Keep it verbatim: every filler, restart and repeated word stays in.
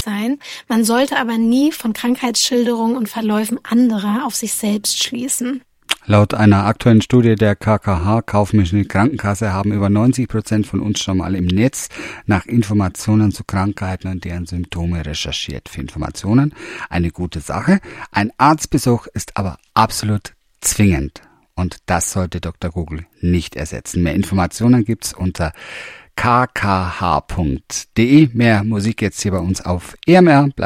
sein. Man sollte aber nie von Krankheitsschilderungen und Verläufen anderer auf sich selbst schließen. Laut einer aktuellen Studie der K K H, Kaufmännische Krankenkasse, haben über neunzig Prozent von uns schon mal im Netz nach Informationen zu Krankheiten und deren Symptome recherchiert. Für Informationen eine gute Sache. Ein Arztbesuch ist aber absolut zwingend. Und das sollte Doktor Google nicht ersetzen. Mehr Informationen gibt's unter k k h punkt d e. Mehr Musik jetzt hier bei uns auf E M R.